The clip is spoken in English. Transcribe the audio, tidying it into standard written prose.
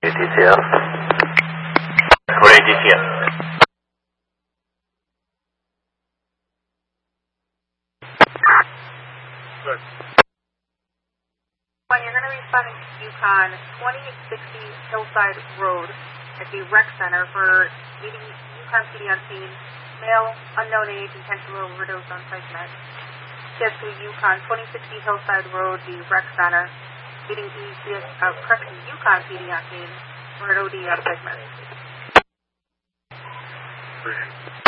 DCF. Great DCF. Good. When you're going to be responding to Yukon 2860 Hillside Road at the rec center for meeting Yukon PD on scene, male, unknown age, intentional overdose on psych meds. Get to Yukon 2060 Hillside Road, the rec center, meeting correction, Yukon PD on scene for an OD on psych meds. Appreciate it.